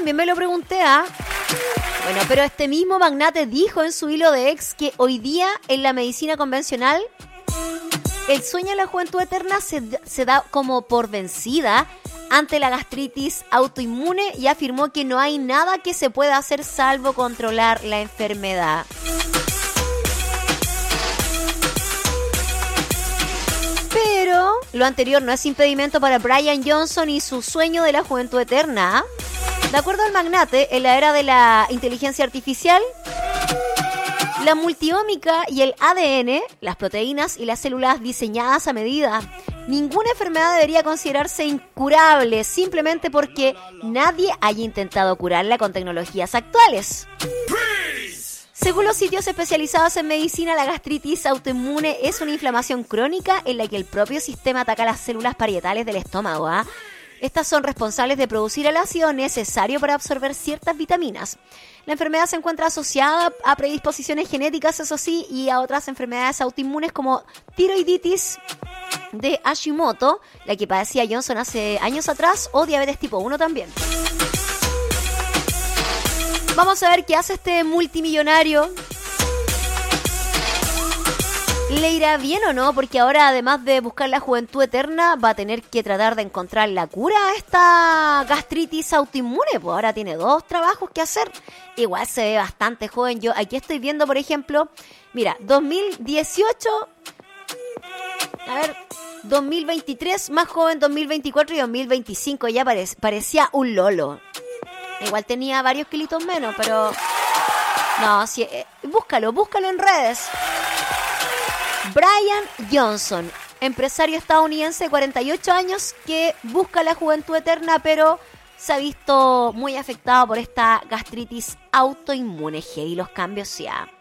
también me lo pregunté, ¿ah? Bueno, pero este mismo magnate dijo en su hilo de ex que hoy día en la medicina convencional el sueño de la juventud eterna se da como por vencida ante la gastritis autoinmune y afirmó que no hay nada que se pueda hacer salvo controlar la enfermedad. Pero lo anterior no es impedimento para Brian Johnson y su sueño de la juventud eterna. De acuerdo al magnate, en la era de la inteligencia artificial, la multiómica y el ADN, las proteínas y las células diseñadas a medida, ninguna enfermedad debería considerarse incurable simplemente porque nadie haya intentado curarla con tecnologías actuales. Según los sitios especializados en medicina, la gastritis autoinmune es una inflamación crónica en la que el propio sistema ataca las células parietales del estómago, ¿ah? Estas son responsables de producir el ácido necesario para absorber ciertas vitaminas. La enfermedad se encuentra asociada a predisposiciones genéticas, eso sí, y a otras enfermedades autoinmunes como tiroiditis de Hashimoto, la que padecía Johnson hace años atrás, o diabetes tipo 1 también. Vamos a ver qué hace este multimillonario. ¿Le irá bien o no? Porque ahora, además de buscar la juventud eterna, va a tener que tratar de encontrar la cura a esta gastritis autoinmune. Pues ahora tiene 2 trabajos que hacer. Igual se ve bastante joven. Yo aquí estoy viendo, por ejemplo, mira, 2018, a ver, 2023, más joven 2024 y 2025. Ya parecía un lolo. Igual tenía varios kilitos menos, pero... No, sí, búscalo en redes. Brian Johnson, empresario estadounidense de 48 años que busca la juventud eterna, pero se ha visto muy afectado por esta gastritis autoinmune. Y los cambios ya.